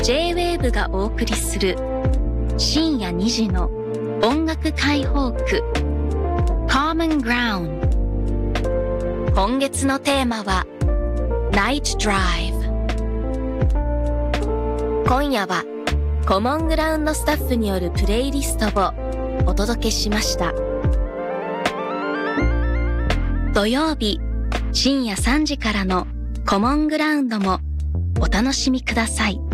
J-Wave がお送りする深夜2時の音楽解放区 Common Ground。 今月のテーマは Night Drive。 今夜はコモングラウンドスタッフによるプレイリストをお届けしました。土曜日深夜3時からのコモングラウンドもお楽しみください。